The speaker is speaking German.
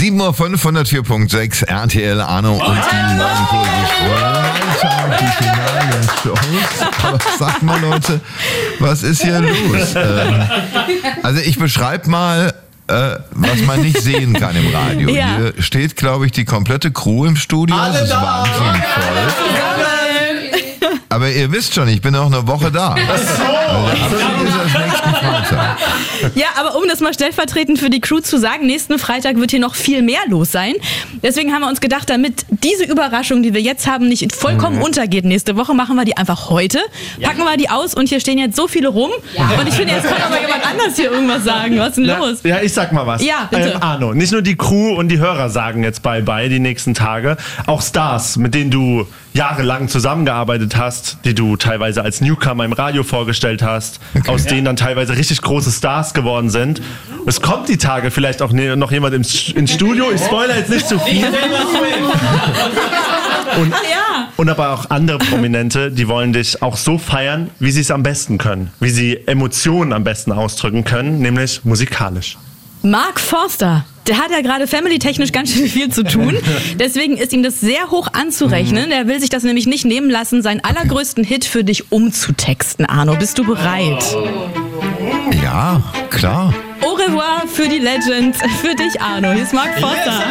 7.05 Uhr, 104.6 RTL, Arno und die Shows. Aber sag mal, Leute, was ist hier los? Also ich beschreibe mal, was man nicht sehen kann im Radio. Ja. Hier steht, glaube ich, die komplette Crew im Studio. Das ist wahnsinnig voll. Aber ihr wisst schon, ich bin noch eine Woche da. Ach so. Ja, aber um das mal stellvertretend für die Crew zu sagen, nächsten Freitag wird hier noch viel mehr los sein. Deswegen haben wir uns gedacht, damit diese Überraschung, die wir jetzt haben, nicht vollkommen untergeht nächste Woche, machen wir die einfach heute. Packen wir die aus und hier stehen jetzt so viele rum. Ja. Und ich finde, jetzt kann aber jemand anders hier irgendwas sagen. Was ist denn los? Ja, ich sag mal was. Ja, bitte. Arno, nicht nur die Crew und die Hörer sagen jetzt bye-bye die nächsten Tage. Auch Stars, mit denen du jahrelang zusammengearbeitet hast, die du teilweise als Newcomer im Radio vorgestellt hast, aus denen dann teilweise richtig große Stars geworden sind. Es kommt die Tage vielleicht auch noch jemand ins Studio. Ich spoilere jetzt nicht zu viel. Und aber auch andere Prominente, die wollen dich auch so feiern, wie sie es am besten können. Wie sie Emotionen am besten ausdrücken können, nämlich musikalisch. Mark Forster, der hat ja gerade family-technisch ganz schön viel zu tun. Deswegen ist ihm das sehr hoch anzurechnen. Er will sich das nämlich nicht nehmen lassen, seinen allergrößten Hit für dich umzutexten. Arno, bist du bereit? Ja, klar. Au revoir für die Legend, für dich, Arno. Hier ist Mark Forster.